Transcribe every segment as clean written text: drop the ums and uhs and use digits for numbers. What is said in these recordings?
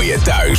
voor je thuis.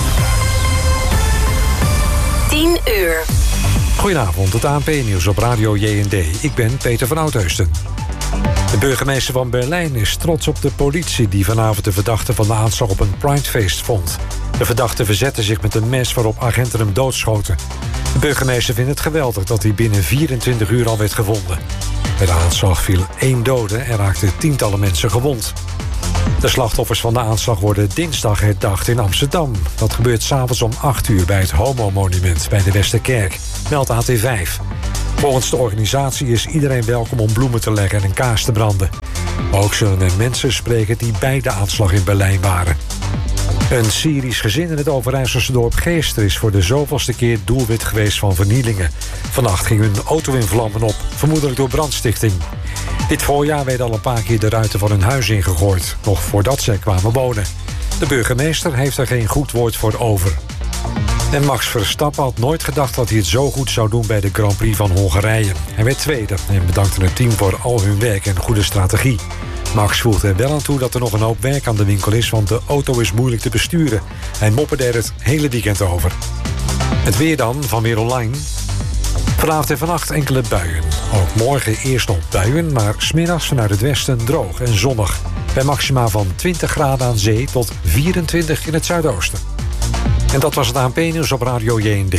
10 uur. Goedenavond, het ANP-nieuws op Radio JND. Ik ben Peter van Oudheusden. De burgemeester van Berlijn is trots op de politie die vanavond de verdachte van de aanslag op een Pridefeest vond. De verdachte verzette zich met een mes waarop agenten hem doodschoten. De burgemeester vindt het geweldig dat hij binnen 24 uur al werd gevonden. Bij de aanslag viel 1 dode en raakten tientallen mensen gewond. De slachtoffers van de aanslag worden dinsdag herdacht in Amsterdam. Dat gebeurt 's avonds om 8 uur bij het Homo-monument bij de Westerkerk, meldt AT5. Volgens de organisatie is iedereen welkom om bloemen te leggen en een kaars te branden. Ook zullen er mensen spreken die bij de aanslag in Berlijn waren. Een Syrisch gezin in het Overijsselse dorp Geester is voor de zoveelste keer doelwit geweest van vernielingen. Vannacht ging hun auto in vlammen op, vermoedelijk door brandstichting. Dit voorjaar werden al een paar keer de ruiten van hun huis ingegooid, nog voordat zij kwamen wonen. De burgemeester heeft er geen goed woord voor over. En Max Verstappen had nooit gedacht dat hij het zo goed zou doen bij de Grand Prix van Hongarije. Hij werd tweede en bedankte het team voor al hun werk en goede strategie. Max voegde er wel aan toe dat er nog een hoop werk aan de winkel is, want de auto is moeilijk te besturen. Hij mopperde er het hele weekend over. Het weer dan, van Weer Online. Vanavond en vannacht enkele buien. Ook morgen eerst nog buien, maar 's middags vanuit het westen droog en zonnig. Bij maxima van 20 graden aan zee tot 24 in het zuidoosten. En dat was het ANP-nieuws op Radio JND.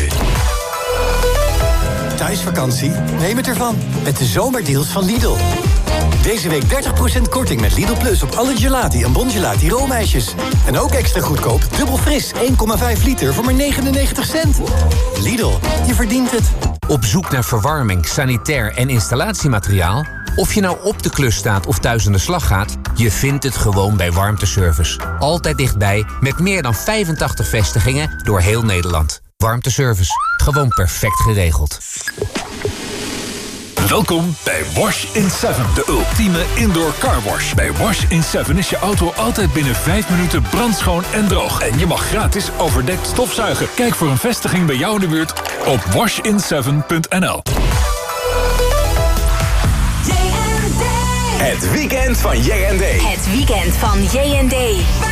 Thuisvakantie? Neem het ervan. Met de zomerdeals van Lidl. Deze week 30% korting met Lidl Plus op alle gelati en bongelati roomijsjes. En ook extra goedkoop, dubbel fris, 1,5 liter voor maar 99 cent. Lidl, je verdient het. Op zoek naar verwarming, sanitair en installatiemateriaal? Of je nou op de klus staat of thuis aan de slag gaat, je vindt het gewoon bij Warmteservice. Altijd dichtbij, met meer dan 85 vestigingen door heel Nederland. Warmteservice, gewoon perfect geregeld. Welkom bij Wash in 7, de ultieme indoor carwash. Bij Wash in 7 is je auto altijd binnen 5 minuten brandschoon en droog. En je mag gratis overdekt stofzuigen. Kijk voor een vestiging bij jou in de buurt op washin7.nl. Het weekend van JND. Het weekend van JND.